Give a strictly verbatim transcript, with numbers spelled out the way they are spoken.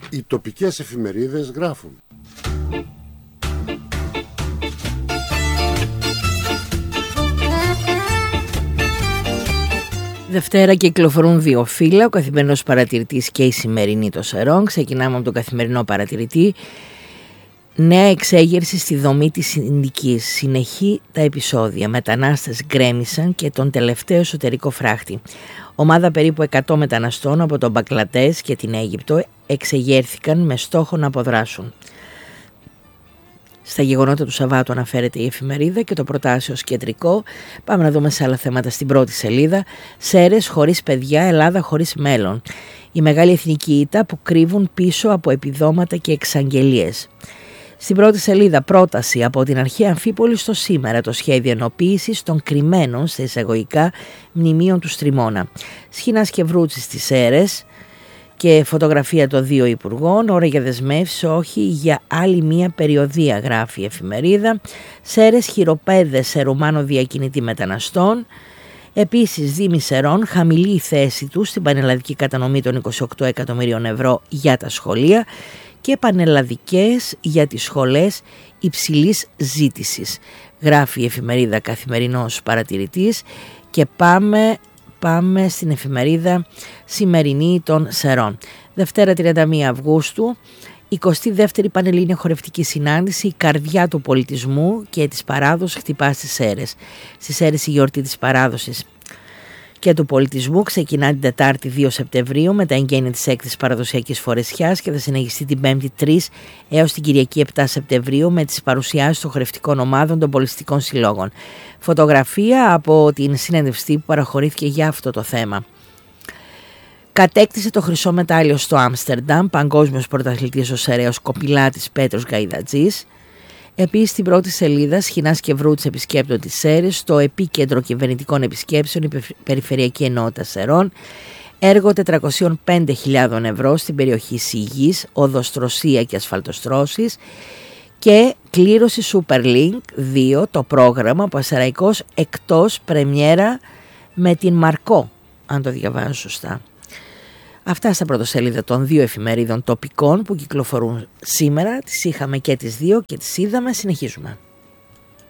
Οι τοπικές εφημερίδες γράφουν. Δευτέρα κυκλοφορούν δύο φύλλα, ο Καθημερινός Παρατηρητής και η Σημερινή των Σερών. Ξεκινάμε από τον Καθημερινό Παρατηρητή. Νέα εξέγερση στη δομή της Συνδικής. Συνεχεί τα επεισόδια. Μετανάστες γκρέμισαν και τον τελευταίο εσωτερικό φράχτη. Ομάδα περίπου εκατό μεταναστών από τον Μπαγκλαντές και την Αίγυπτο εξεγέρθηκαν με στόχο να αποδράσουν. Στα γεγονότα του Σαββάτου αναφέρεται η εφημερίδα και το προτάσει ως κεντρικό. Πάμε να δούμε σε άλλα θέματα στην πρώτη σελίδα. Σέρες χωρίς παιδιά, Ελλάδα χωρίς μέλλον. Η μεγάλη εθνική ήττα που κρύβουν πίσω από επιδόματα και εξαγγελίες. Στην πρώτη σελίδα πρόταση από την αρχαία Αμφίπολη στο σήμερα, το σχέδιο ενοποίησης των κρυμμένων σε εισαγωγικά μνημείων του Στριμώνα. Σχοινάς και Βρούτσης στις Σέρες και φωτογραφία των δύο υπουργών. Ώρα για δεσμεύσεις, όχι για άλλη μία περιοδία, γράφει η εφημερίδα. Σέρες χειροπέδες σε Ρουμάνο διακινητή μεταναστών. Επίσης, Δήμοι Σερών, χαμηλή η θέση του στην πανελλαδική κατανομή των είκοσι οκτώ εκατομμυρίων ευρώ για τα σχολεία και πανελλαδικές για τις σχολές υψηλής ζήτησης, γράφει η εφημερίδα Καθημερινός Παρατηρητής. Και πάμε, πάμε στην εφημερίδα Σημερινή των Σερών. Δευτέρα τριάντα μία Αυγούστου, εικοστή δεύτερη Πανελλήνια Χορευτική Συνάντηση, η καρδιά του πολιτισμού και της παράδοσης χτυπά στις Σέρες. Στις Σέρες η γιορτή της παράδοσης και του πολιτισμού ξεκινά την Τετάρτη δύο Σεπτεμβρίου με τα εγγένεια της έκτης παραδοσιακής φορεσιάς και θα συνεχιστεί την Πέμπτη τρεις έως την Κυριακή επτά Σεπτεμβρίου με τις παρουσιάσεις των χορευτικών ομάδων των πολιτιστικών συλλόγων. Φωτογραφία από την συνέντευξη που παραχωρήθηκε για αυτό το θέμα. Κατέκτησε το χρυσό μετάλλιο στο Άμστερνταμ, παγκόσμιος πρωταθλητής ο Σεραίος κοπηλάτης Πέτρος Γαϊδατζής. Επίσης στην πρώτη σελίδα Σχοινάς και Βρούτσης επισκέπτονται τις Σέρες, στο επίκεντρο κυβερνητικών επισκέψεων η Περιφερειακή Ενότητα Σερών, έργο τετρακόσιες πέντε χιλιάδες ευρώ στην περιοχή Σιγής, οδοστρωσία και ασφαλτοστρώσεις και κλήρωση Superlink δύο, το πρόγραμμα που Ασσαραϊκός εκτός πρεμιέρα με την Μαρκό, αν το διαβάζω σωστά. Αυτά στα πρωτοσέλιδα των δύο εφημερίδων τοπικών που κυκλοφορούν σήμερα. Τις είχαμε και τις δύο και τις είδαμε. Συνεχίζουμε.